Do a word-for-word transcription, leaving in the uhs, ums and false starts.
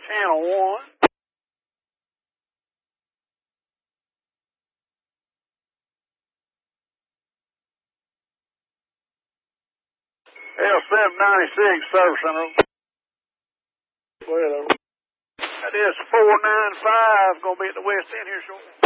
channel one. L seven ninety-six, Service Center. Well, that is four nine five, gonna be at the west end here shortly.